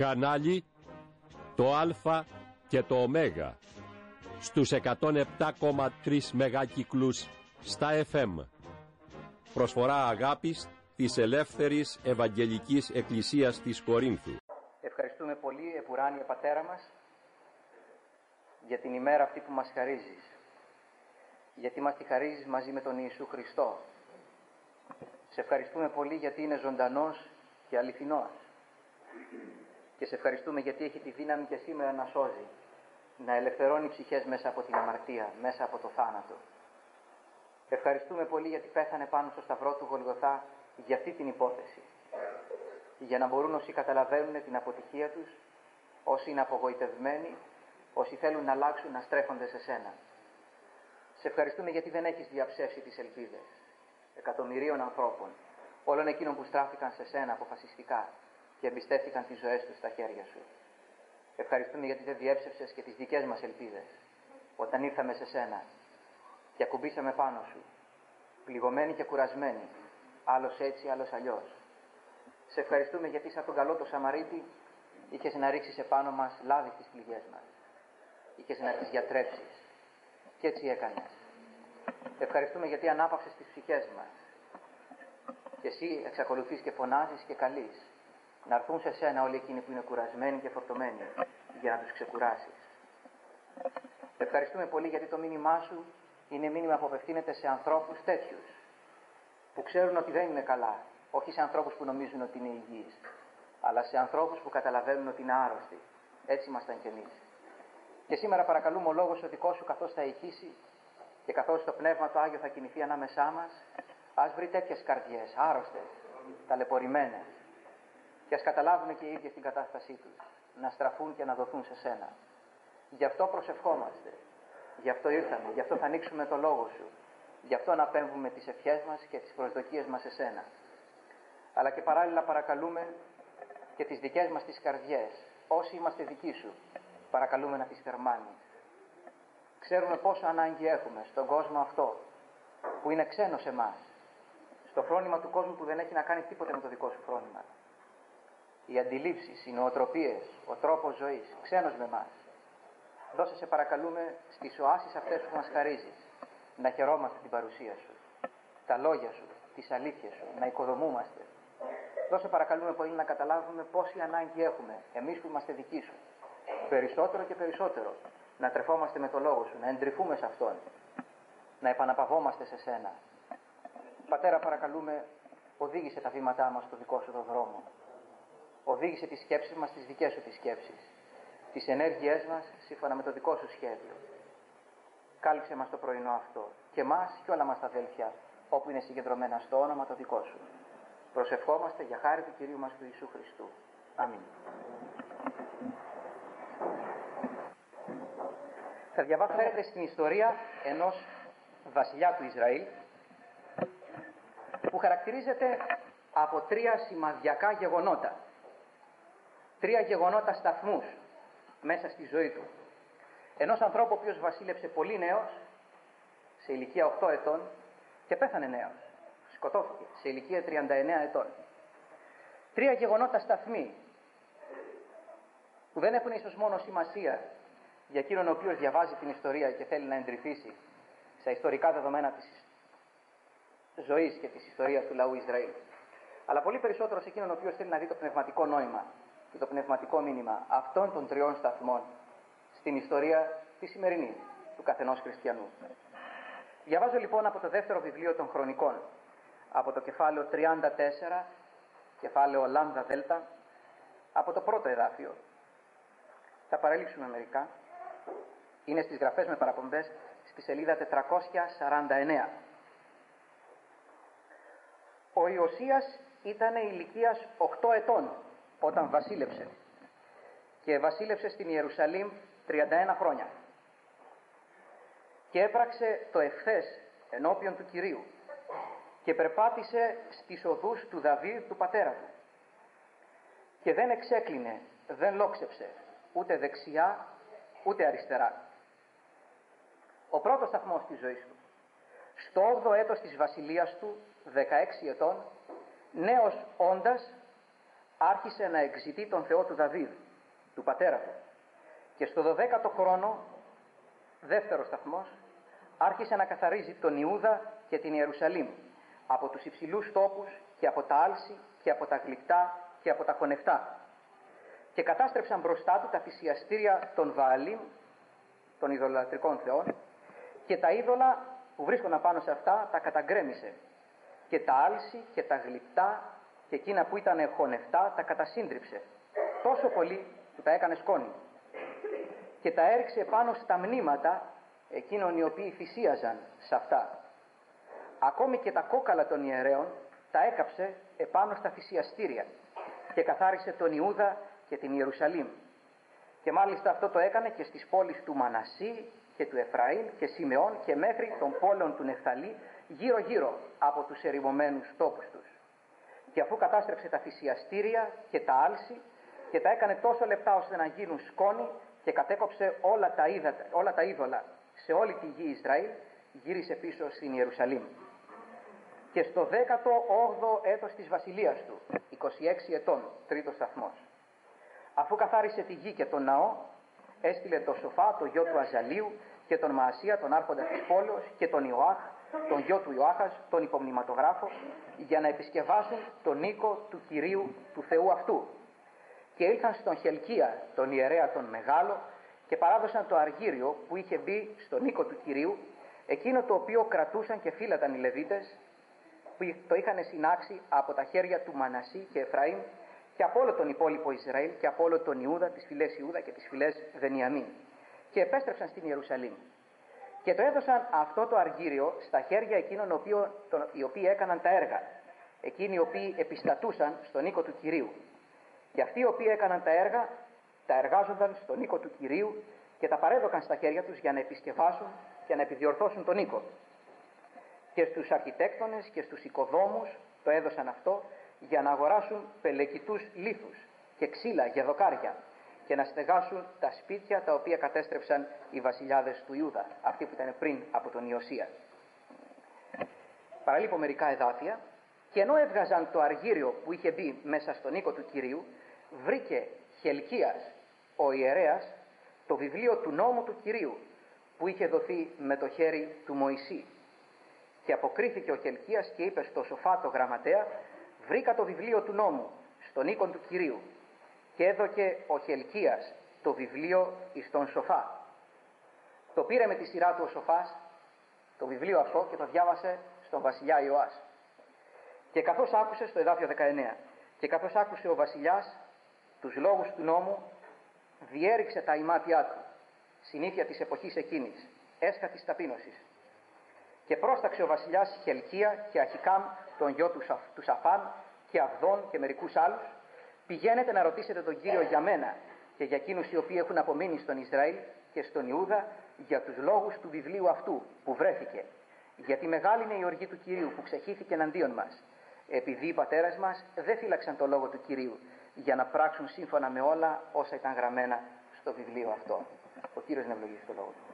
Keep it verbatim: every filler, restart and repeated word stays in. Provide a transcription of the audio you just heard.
Κανάλι το Α και το Ω στους εκατόν επτά κόμμα τρία μεγάκυκλους στα εφ εμ. Προσφορά αγάπης της Ελεύθερης Ευαγγελικής Εκκλησίας της Κορίνθου. Ευχαριστούμε πολύ, Επουράνιε Πατέρα μας, για την ημέρα αυτή που μας χαρίζεις, γιατί μας τη χαρίζεις μαζί με τον Ιησού Χριστό. Σε ευχαριστούμε πολύ γιατί είναι ζωντανός και αληθινός, και σε ευχαριστούμε γιατί έχει τη δύναμη και σήμερα να σώζει, να ελευθερώνει ψυχές μέσα από την αμαρτία, μέσα από το θάνατο. Ευχαριστούμε πολύ γιατί πέθανε πάνω στο σταυρό του Γολγοθά για αυτή την υπόθεση, για να μπορούν όσοι καταλαβαίνουν την αποτυχία τους, όσοι είναι απογοητευμένοι, όσοι θέλουν να αλλάξουν, να στρέφονται σε σένα. Σε ευχαριστούμε γιατί δεν έχεις διαψεύσει τις ελπίδες εκατομμυρίων ανθρώπων, όλων εκείνων που στράφηκαν σε σένα αποφασιστικά και εμπιστεύτηκαν τις ζωές τους στα χέρια σου. Ευχαριστούμε γιατί δεν διέψευσες και τις δικές μας ελπίδες όταν ήρθαμε σε σένα και ακουμπήσαμε πάνω σου, πληγωμένοι και κουρασμένοι, άλλος έτσι, άλλος αλλιώς. Σε ευχαριστούμε γιατί σαν τον καλό το Σαμαρίτη είχες να ρίξεις επάνω μας λάδι στις πληγές μας, είχες να τις γιατρέψεις, και έτσι έκανες. Ευχαριστούμε γιατί ανάπαυσες τις ψυχές μας και εσύ εξακολουθείς και φωνάζεις και καλείς να έρθουν σε σένα όλοι εκείνοι που είναι κουρασμένοι και φορτωμένοι, για να τους ξεκουράσεις. Ευχαριστούμε πολύ γιατί το μήνυμά σου είναι μήνυμα που απευθύνεται σε ανθρώπους τέτοιους, που ξέρουν ότι δεν είναι καλά, όχι σε ανθρώπους που νομίζουν ότι είναι υγιείς, αλλά σε ανθρώπους που καταλαβαίνουν ότι είναι άρρωστοι. Έτσι ήμασταν κι εμείς. Και σήμερα παρακαλούμε ο λόγος ο δικός σου, καθώς θα ηχήσει και καθώς το Πνεύμα το Άγιο θα κινηθεί ανάμεσά μας, ας βρει τέτοιες καρδιές, άρρωστες, ταλαιπωρημένες, και ας καταλάβουν και οι ίδιοι την κατάστασή τους, να στραφούν και να δοθούν σε σένα. Γι' αυτό προσευχόμαστε, γι' αυτό ήρθαμε, γι' αυτό θα ανοίξουμε το λόγο σου, γι' αυτό να απέμβουμε τις ευχές μας και τις προσδοκίες μας σε σένα. Αλλά και παράλληλα παρακαλούμε και τις δικές μας τις καρδιές, όσοι είμαστε δικοί σου, παρακαλούμε να τις θερμάνεις. Ξέρουμε πόσο ανάγκη έχουμε στον κόσμο αυτό που είναι ξένο σε εμάς, στο φρόνημα του κόσμου που δεν έχει να κάνει τίποτε με το δικό σου φρόνημα. Οι αντιλήψεις, οι νοοτροπίες, ο τρόπος ζωής, ξένος με εμάς. Δώσε σε παρακαλούμε στις οάσεις αυτές που μας χαρίζεις, να χαιρόμαστε την παρουσία σου, τα λόγια σου, τις αλήθειες σου, να οικοδομούμαστε. Δώσε παρακαλούμε πολύ να καταλάβουμε πόση ανάγκη έχουμε, εμείς που είμαστε δικοί σου, περισσότερο και περισσότερο, να τρεφόμαστε με το λόγο σου, να εντρυφούμε σε αυτόν, να επαναπαυόμαστε σε σένα. Πατέρα, παρακαλούμε, οδήγησε τα βήματά μας στο δικό σου το δρόμο. Οδήγησε τις σκέψεις μας στις δικές σου τις σκέψεις, τις ενέργειές μας σύμφωνα με το δικό σου σχέδιο. Κάλυψε μας το πρωινό αυτό, και μας και όλα μας τα αδέλφια, όπου είναι συγκεντρωμένα στο όνομα το δικό σου. Προσευχόμαστε για χάρη του Κυρίου μας του Ιησού Χριστού. Αμήν. Θα διαβάσω στην ιστορία ενός βασιλιά του Ισραήλ, που χαρακτηρίζεται από τρία σημαδιακά γεγονότα. Τρία γεγονότα σταθμούς μέσα στη ζωή του. Ενός ανθρώπου ο οποίος βασίλεψε πολύ νέος, σε ηλικία οκτώ ετών, και πέθανε νέος. Σκοτώθηκε σε ηλικία τριάντα εννέα ετών. Τρία γεγονότα σταθμοί, που δεν έχουν ίσως μόνο σημασία για εκείνον ο οποίος διαβάζει την ιστορία και θέλει να εντρυφήσει στα ιστορικά δεδομένα της ζωής και της ιστορίας του λαού Ισραήλ, αλλά πολύ περισσότερο σε εκείνον ο οποίος θέλει να δει το πνευματικό νόημα και το πνευματικό μήνυμα αυτών των τριών σταθμών στην ιστορία τη σημερινή του καθενός χριστιανού. Διαβάζω λοιπόν από το δεύτερο βιβλίο των Χρονικών, από το κεφάλαιο τριάντα τέσσερα, κεφάλαιο Λάμδα Δέλτα, από το πρώτο εδάφιο. Θα παραλείψουμε μερικά. Είναι στις γραφές με παραπομπές στη σελίδα τετρακόσια σαράντα εννέα. Ο Ιωσίας ήταν ηλικίας οκτώ ετών όταν βασίλεψε, και βασίλεψε στην Ιερουσαλήμ τριάντα ένα χρόνια, και έπραξε το ευθές ενώπιον του Κυρίου και περπάτησε στις οδούς του Δαβίδ του πατέρα του, και δεν εξέκλεινε, δεν λόξεψε ούτε δεξιά ούτε αριστερά. Ο πρώτος σταθμός της ζωής του. Στο όγδοο έτος της βασιλείας του, δεκαέξι ετών, νέος όντας, άρχισε να εξητεί τον Θεό του Δαβίδ, του πατέρα του. Και στο δωδέκατο χρόνο, δεύτερος σταθμός, άρχισε να καθαρίζει τον Ιούδα και την Ιερουσαλήμ από τους υψηλούς τόπους και από τα άλση και από τα γλυκτά και από τα κονεφτά. Και κατάστρεψαν μπροστά του τα θυσιαστήρια των Βααλίμ, των ειδωλατρικών θεών, και τα είδωλα που βρίσκονταν πάνω σε αυτά τα καταγκρέμισε. Και τα άλση και τα γλυκτά και εκείνα που ήταν χωνευτά τα κατασύντριψε, τόσο πολύ που τα έκανε σκόνη. Και τα έριξε πάνω στα μνήματα εκείνων οι οποίοι θυσίαζαν σε αυτά. Ακόμη και τα κόκαλα των ιερέων τα έκαψε επάνω στα θυσιαστήρια και καθάρισε τον Ιούδα και την Ιερουσαλήμ. Και μάλιστα αυτό το έκανε και στις πόλεις του Μανασί και του Εφραήλ και Σιμεών και μέχρι των πόλεων του Νεφθαλή, γύρω γύρω από τους ερημωμένους τόπους τους. Και αφού κατάστρεψε τα θυσιαστήρια και τα άλση και τα έκανε τόσο λεπτά ώστε να γίνουν σκόνη και κατέκοψε όλα τα, είδα, όλα τα είδωλα σε όλη τη γη Ισραήλ, γύρισε πίσω στην Ιερουσαλήμ. Και στο δέκατο όγδοο έτος της βασιλείας του, είκοσι έξι ετών, τρίτος σταθμός, αφού καθάρισε τη γη και τον ναό, έστειλε τον Σοφά, τον γιο του Αζαλίου, και τον Μαασία, τον άρχοντα της πόλεως, και τον Ιωάχ, τον γιο του Ιωάχας, τον υπομνηματογράφο, για να επισκευάσουν τον οίκο του Κυρίου του Θεού αυτού. Και ήλθαν στον Χελκία, τον ιερέα τον Μεγάλο, και παράδωσαν το αργύριο που είχε μπει στον οίκο του Κυρίου, εκείνο το οποίο κρατούσαν και φύλαταν οι Λεβίτες, που το είχαν συνάξει από τα χέρια του Μανασί και Εφραήμ και από όλο τον υπόλοιπο Ισραήλ και από όλο τον Ιούδα, τις φυλές Ιούδα και τις φυλές Βενιαμίν, και επέστρεψαν στην Ιερουσαλήμ. Και το έδωσαν αυτό το αργύριο στα χέρια εκείνων οποίο, το, οι οποίοι έκαναν τα έργα, εκείνοι οι οποίοι επιστατούσαν στον οίκο του Κυρίου. Και αυτοί οι οποίοι έκαναν τα έργα, τα εργάζονταν στον οίκο του Κυρίου και τα παρέδωκαν στα χέρια τους για να επισκευάσουν και να επιδιορθώσουν τον οίκο. Και στους αρχιτέκτονες και στους οικοδόμους το έδωσαν αυτό για να αγοράσουν πελεκητούς λίθους και ξύλα για δοκάρια και να στεγάσουν τα σπίτια τα οποία κατέστρεψαν οι βασιλιάδες του Ιούδα, αυτοί που ήταν πριν από τον Ιωσία. Παραλείπω μερικά εδάφια. Και ενώ έβγαζαν το αργύριο που είχε μπει μέσα στον οίκο του Κυρίου, βρήκε Χελκίας ο ιερέας το βιβλίο του νόμου του Κυρίου που είχε δοθεί με το χέρι του Μωυσή. Και αποκρίθηκε ο Χελκίας και είπε στο Σοφά το γραμματέα: βρήκα το βιβλίο του νόμου στον οίκο του Κυρίου. Και έδωκε ο Χελκίας το βιβλίο εις τον Σοφά. Το πήρε με τη σειρά του ο Σοφάς το βιβλίο αυτό και το διάβασε στον βασιλιά Ιωάς. Και καθώς άκουσε, στο εδάφιο δεκαεννέα, και καθώς άκουσε ο βασιλιάς τους λόγους του νόμου, διέριξε τα ημάτια του, συνήθεια της εποχής εκείνης, έσχα της ταπείνωσης. Και πρόσταξε ο βασιλιάς Χελκία και Αχικάμ, τον γιο του, Σαφ, του Σαφάν, και Αβδόν και μερικούς άλλους: πηγαίνετε να ρωτήσετε τον Κύριο για μένα και για εκείνους οι οποίοι έχουν απομείνει στον Ισραήλ και στον Ιούδα για τους λόγους του βιβλίου αυτού που βρέθηκε. Γιατί μεγάλη είναι η οργή του Κυρίου που ξεχύθηκε εναντίον μας, επειδή οι πατέρες μας δεν φύλαξαν το λόγο του Κυρίου για να πράξουν σύμφωνα με όλα όσα ήταν γραμμένα στο βιβλίο αυτό. Ο Κύριος να ευλογήσει το λόγο του.